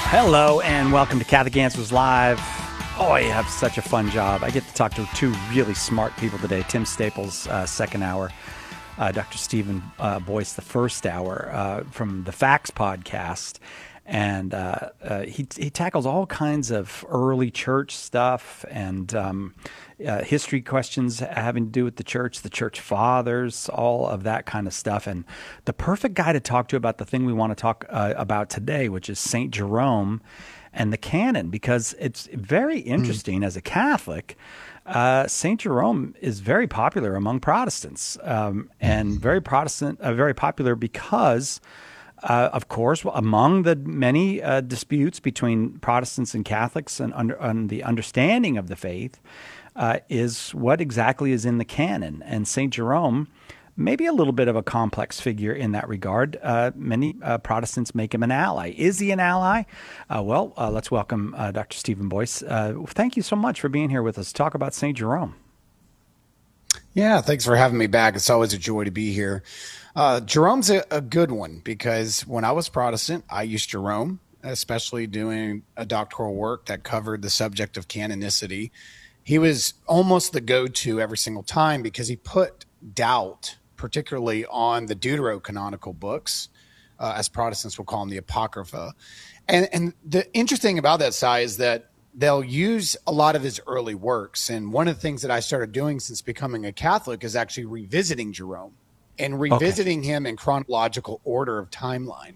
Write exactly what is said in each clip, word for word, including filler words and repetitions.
Hello and welcome to Catholic Answers Live. Oh, I have such a fun job. I get to talk to two really smart people today. Tim Staples, uh, second hour. Uh, Doctor Stephen uh, Boyce, the first hour, uh, from the Facts podcast. And uh, uh, he he tackles all kinds of early church stuff and um, uh, history questions having to do with the church, the church fathers, all of that kind of stuff. And the perfect guy to talk to about the thing we want to talk uh, about today, which is Saint Jerome and the canon, because it's very interesting. Mm. As a Catholic, uh, Saint Jerome is very popular among Protestants, um, and very Protestant, uh, very popular because. Uh, of course, among the many uh, disputes between Protestants and Catholics and under, on the understanding of the faith uh, is what exactly is in the canon. And Saint Jerome, maybe a little bit of a complex figure in that regard. Uh, many uh, Protestants make him an ally. Is he an ally? Uh, well, uh, let's welcome uh, Doctor Stephen Boyce. Uh, thank you so much for being here with us to talk about Saint Jerome. Yeah, thanks for having me back. It's always a joy to be here. Uh, Jerome's a, a good one because when I was Protestant, I used Jerome, especially doing a doctoral work that covered the subject of canonicity. He was almost the go-to every single time because he put doubt, particularly on the deuterocanonical books, uh, as Protestants will call them, the Apocrypha. And, and the interesting about that, Si, is that they'll use a lot of his early works. And one of the things that I started doing since becoming a Catholic is actually revisiting Jerome. And revisiting okay. him in chronological order of timeline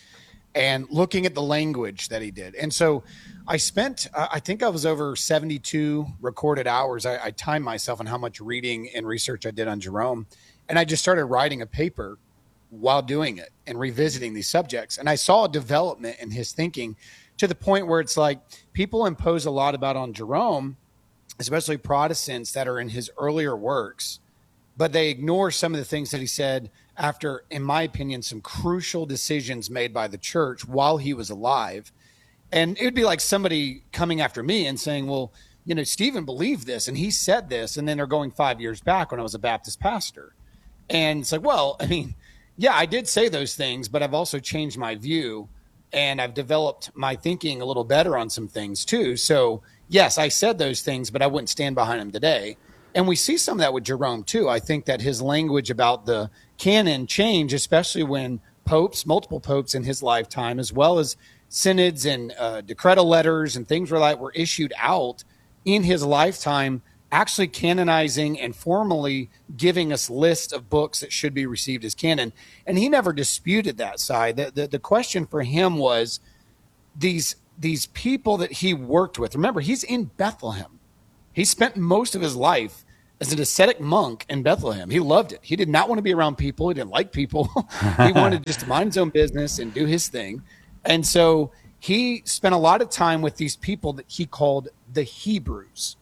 and looking at the language that he did. And so I spent, uh, I think I was over seventy-two recorded hours. I, I timed myself on how much reading and research I did on Jerome. And I just started writing a paper while doing it and revisiting these subjects. And I saw a development in his thinking to the point where it's like people impose a lot about on Jerome, especially Protestants that are in his earlier works, but they ignore some of the things that he said after, in my opinion, some crucial decisions made by the church while he was alive. And it would be like somebody coming after me and saying, well, you know, Stephen believed this and he said this. And then they're going five years back when I was a Baptist pastor. And it's like, well, I mean, yeah, I did say those things, but I've also changed my view and I've developed my thinking a little better on some things too. So yes, I said those things, but I wouldn't stand behind them today. And we see some of that with Jerome, too. I think that his language about the canon changed, especially when popes, multiple popes in his lifetime, as well as synods and uh, decretal letters and things like that were issued out in his lifetime, actually canonizing and formally giving us lists of books that should be received as canon. And he never disputed that side. The, the, the question for him was these, these people that he worked with. Remember, he's in Bethlehem. He spent most of his life as an ascetic monk in Bethlehem. He loved it. He did not want to be around people. He didn't like people. He wanted just to mind his own business and do his thing. And so he spent a lot of time with these people that he called the Hebrews.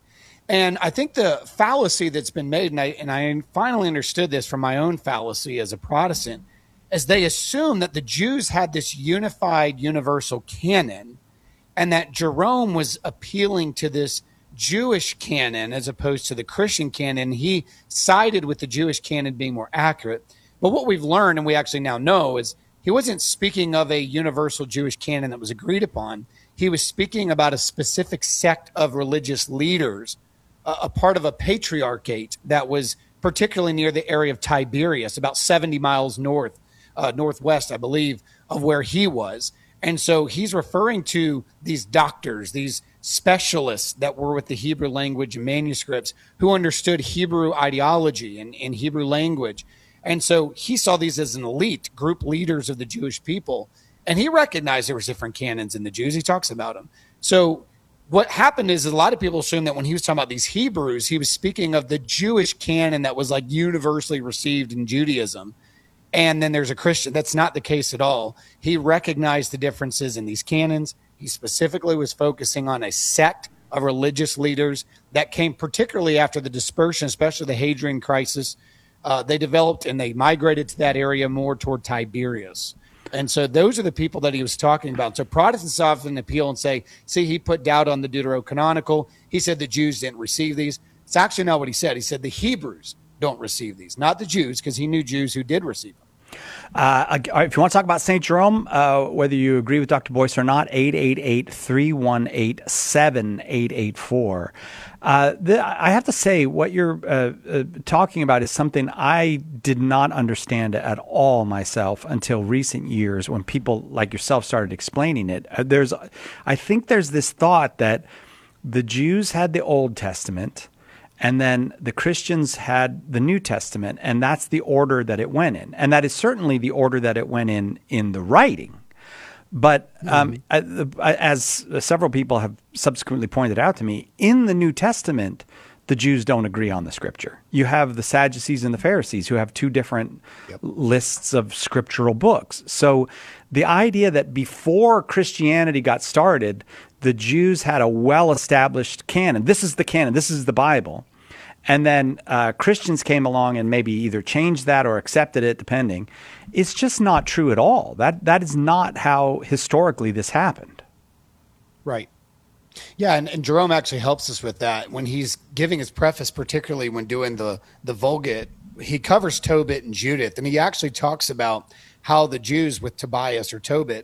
And I think the fallacy that's been made, and I, and I finally understood this from my own fallacy as a Protestant, is they assume that the Jews had this unified universal canon and that Jerome was appealing to this Jewish canon as opposed to the Christian canon. He sided with the Jewish canon being more accurate. But what we've learned, and we actually now know, is he wasn't speaking of a universal Jewish canon that was agreed upon. He was speaking about a specific sect of religious leaders, a, a part of a patriarchate that was particularly near the area of Tiberias, about seventy miles north, uh, northwest, I believe, of where he was. And so he's referring to these doctors, these specialists that were with the Hebrew language and manuscripts who understood Hebrew ideology and, and Hebrew language. And so he saw these as an elite group leaders of the Jewish people. And he recognized there was different canons in the Jews. He talks about them. So what happened is a lot of people assume that when he was talking about these Hebrews, he was speaking of the Jewish canon that was like universally received in Judaism. And then there's a Christian. That's not the case at all. He recognized the differences in these canons. He specifically was focusing on a sect of religious leaders that came particularly after the dispersion, especially the Hadrian crisis. Uh, they developed and they migrated to that area more toward Tiberias. And so those are the people that he was talking about. So Protestants often appeal and say, see, he put doubt on the Deuterocanonical. He said the Jews didn't receive these. It's actually not what he said. He said the Hebrews don't receive these, not the Jews, because he knew Jews who did receive them. Uh, if you want to talk about Saint Jerome, uh, whether you agree with Doctor Boyce or not, eight eight eight, three one eight, seven eight eight four. Uh, the, I have to say, what you're uh, uh, talking about is something I did not understand at all myself until recent years when people like yourself started explaining it. Uh, there's, I think there's this thought that the Jews had the Old Testament, and then the Christians had the New Testament, and that's the order that it went in. And that is certainly the order that it went in in the writing. But um, mm-hmm. as several people have subsequently pointed out to me, in the New Testament, the Jews don't agree on the scripture. You have the Sadducees and the Pharisees who have two different yep. lists of scriptural books. So the idea that before Christianity got started, the Jews had a well-established canon. This is the canon. This is the Bible. And then uh, Christians came along and maybe either changed that or accepted it, depending. It's just not true at all. That that is not how historically this happened. Right. Yeah, and, and Jerome actually helps us with that. When he's giving his preface, particularly when doing the, the Vulgate, he covers Tobit and Judith, and he actually talks about how the Jews with Tobias or Tobit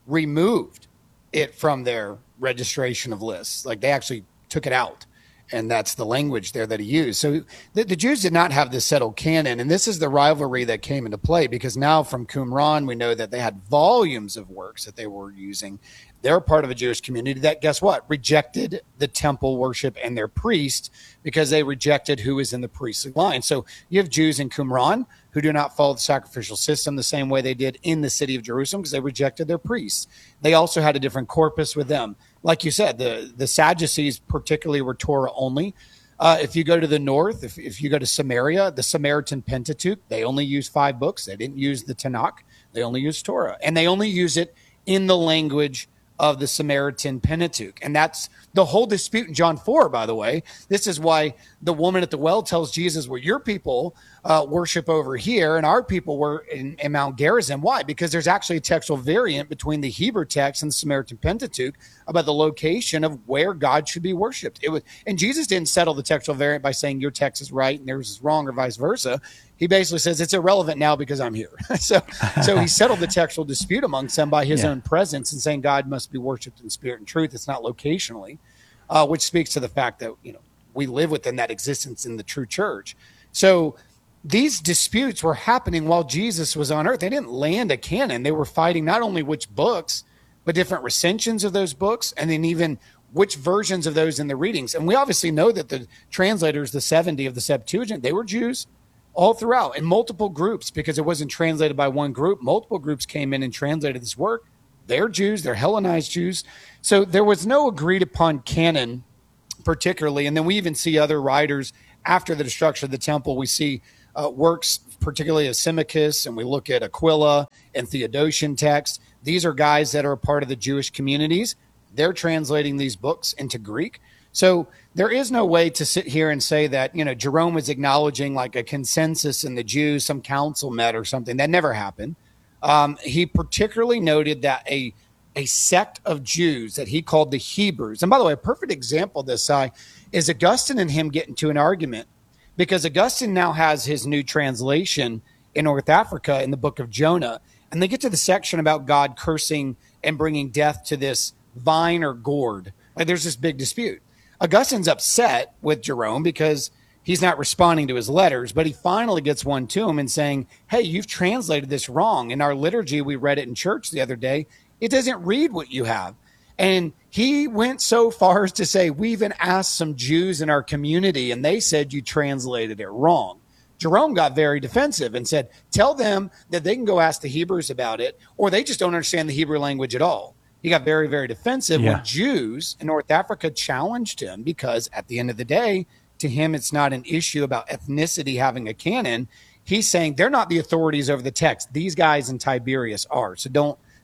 removed it from their registration of lists. Like they actually took it out. And that's the language there that he used. So the, the Jews did not have this settled canon. And this is the rivalry that came into play, because now from Qumran, we know that they had volumes of works that they were using. They're part of a Jewish community that, guess what, rejected the temple worship and their priest because they rejected who is in the priestly line. So you have Jews in Qumran who do not follow the sacrificial system the same way they did in the city of Jerusalem because they rejected their priests. They also had a different corpus with them. Like you said, the, the Sadducees particularly were Torah only. Uh, if you go to the north, if, if you go to Samaria, the Samaritan Pentateuch, they only use five books. They didn't use the Tanakh. They only use Torah. And they only use it in the language of the Samaritan Pentateuch. And that's the whole dispute in John four, by the way. This is why the woman at the well tells Jesus, well, your people uh, worship over here and our people were in, in Mount Gerizim. Why? Because there's actually a textual variant between the Hebrew text and the Samaritan Pentateuch about the location of where God should be worshipped. It was, and Jesus didn't settle the textual variant by saying your text is right and theirs is wrong or vice versa. He basically says it's irrelevant now because I'm here. so so he settled the textual dispute amongst them by his yeah. own presence and saying God must be worshipped in spirit and truth. It's not locationally, uh, which speaks to the fact that, you know, we live within that existence in the true church. So these disputes were happening while Jesus was on earth. They didn't land a canon. They were fighting not only which books, but different recensions of those books, and then even which versions of those in the readings. And we obviously know that the translators, the seventy of the Septuagint, they were Jews all throughout in multiple groups because it wasn't translated by one group. Multiple groups came in and translated this work. They're Jews. They're Hellenized Jews. So there was no agreed upon canon particularly. And then we even see other writers after the destruction of the temple. We see uh, works particularly of Symmachus, and we look at Aquila and Theodotian texts. These are guys that are a part of the Jewish communities. They're translating these books into Greek. So there is no way to sit here and say that, you know, Jerome was acknowledging like a consensus in the Jews, some council met or something. That never happened. Um, he particularly noted that a a sect of Jews that he called the Hebrews. And by the way, a perfect example of this uh, is Augustine and him getting to an argument, because Augustine now has his new translation in North Africa in the book of Jonah. And they get to the section about God cursing and bringing death to this vine or gourd. Like, there's this big dispute. Augustine's upset with Jerome because he's not responding to his letters, but he finally gets one to him and saying, hey, you've translated this wrong. In our liturgy, we read it in church the other day. It doesn't read what you have. And he went so far as to say, we even asked some Jews in our community, and they said you translated it wrong. Jerome got very defensive and said, tell them that they can go ask the Hebrews about it, or they just don't understand the Hebrew language at all. He got very, very defensive yeah. when Jews in North Africa challenged him, because at the end of the day, to him, it's not an issue about ethnicity having a canon. He's saying they're not the authorities over the text. These guys in Tiberias are. So don't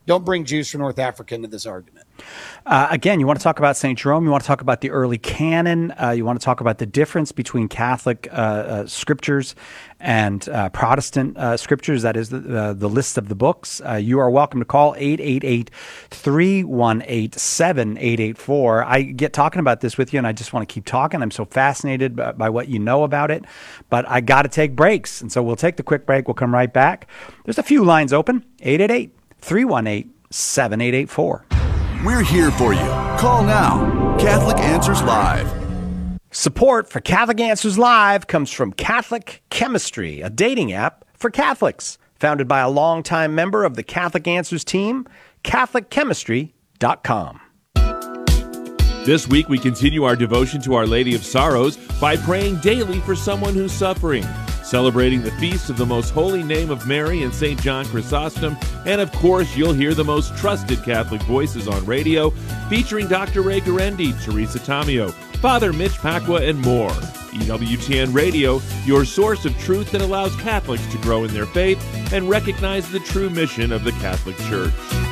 don't bring Jews from North Africa into this argument. Uh, again, you want to talk about Saint Jerome, you want to talk about the early canon, uh, you want to talk about the difference between Catholic uh, uh, scriptures and uh, Protestant uh, scriptures, that is the, uh, the list of the books. Uh, you are welcome to call eight eight eight, three one eight, seven eight eight four. I get talking about this with you, and I just want to keep talking. I'm so fascinated by, by what you know about it, but I got to take breaks, and so we'll take the quick break. We'll come right back. There's a few lines open, eight eight eight, three one eight, seven eight eight four. We're here for you. Call now. Catholic Answers Live. Support for Catholic Answers Live comes from Catholic Chemistry, a dating app for Catholics. Founded by a longtime member of the Catholic Answers team, Catholic Chemistry dot com. This week, we continue our devotion to Our Lady of Sorrows by praying daily for someone who's suffering, celebrating the feast of the Most Holy Name of Mary and Saint John Chrysostom, and of course, you'll hear the most trusted Catholic voices on radio, featuring Doctor Ray Guarendi, Teresa Tomeo, Father Mitch Pacwa, and more. E W T N Radio, your source of truth that allows Catholics to grow in their faith and recognize the true mission of the Catholic Church.